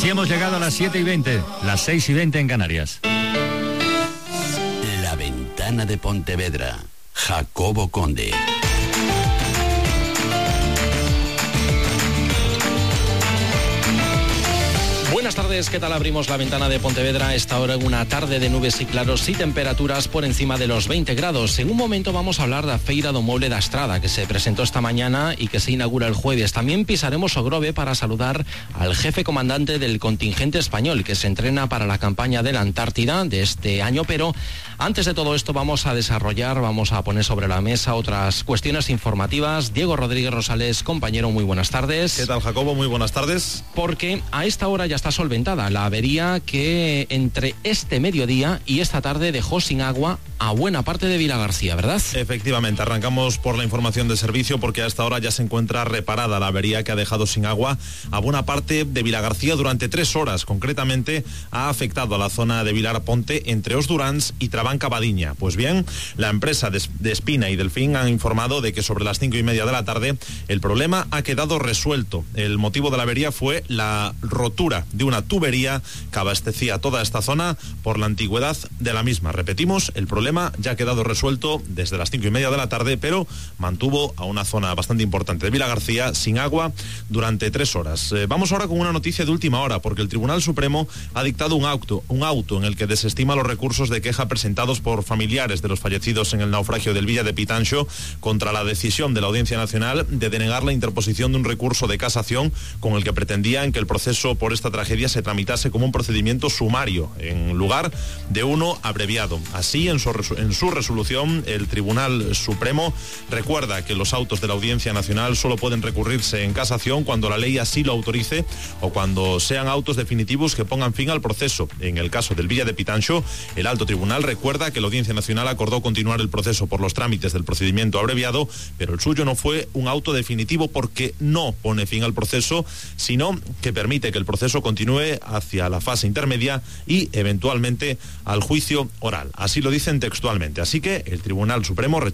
Así hemos llegado a las 7:20, las 6:20 en Canarias. La ventana de Pontevedra, Jacobo Conde. Buenas tardes, ¿qué tal? Abrimos la ventana de Pontevedra a esta hora en una tarde de nubes y claros y temperaturas por encima de los 20 grados. En un momento vamos a hablar de la Feira do Moble da Estrada, que se presentó esta mañana y que se inaugura el jueves. También pisaremos Ogrove para saludar al jefe comandante del contingente español, que se entrena para la campaña de la Antártida de este año. Pero antes de todo esto vamos a poner sobre la mesa otras cuestiones informativas. Diego Rodríguez Rosales, compañero, muy buenas tardes. ¿Qué tal, Jacobo? Muy buenas tardes. Porque a esta hora ya está solventada la avería que entre este mediodía y esta tarde dejó sin agua a buena parte de Vilagarcía, ¿verdad? Efectivamente, arrancamos por la información de servicio porque a esta hora ya se encuentra reparada la avería que ha dejado sin agua a buena parte de Vilagarcía durante 3 horas. Concretamente ha afectado a la zona de Vilar Ponte entre Os Duráns y Trabanca Badiña. Pues bien, la empresa de Espina y Delfín han informado de que sobre las 5:30 de la tarde el problema ha quedado resuelto. El motivo de la avería fue la rotura de una tubería que abastecía toda esta zona por la antigüedad de la misma. Repetimos, el problema ya ha quedado resuelto desde las 5:30 de la tarde, pero mantuvo a una zona bastante importante de Vilagarcía sin agua durante 3 horas. Vamos ahora con una noticia de última hora, porque el Tribunal Supremo ha dictado un auto en el que desestima los recursos de queja presentados por familiares de los fallecidos en el naufragio del Villa de Pitanxo contra la decisión de la Audiencia Nacional de denegar la interposición de un recurso de casación con el que pretendían que el proceso por esta tragedia se tramitase como un procedimiento sumario en lugar de uno abreviado. Así, en su resolución, el Tribunal Supremo recuerda que los autos de la Audiencia Nacional solo pueden recurrirse en casación cuando la ley así lo autorice o cuando sean autos definitivos que pongan fin al proceso. En el caso del Villa de Pitanxo, el Alto Tribunal recuerda que la Audiencia Nacional acordó continuar el proceso por los trámites del procedimiento abreviado, pero el suyo no fue un auto definitivo porque no pone fin al proceso, sino que permite que el proceso continúe hacia la fase intermedia y eventualmente al juicio oral. Así lo dicen textualmente. Así que el Tribunal Supremo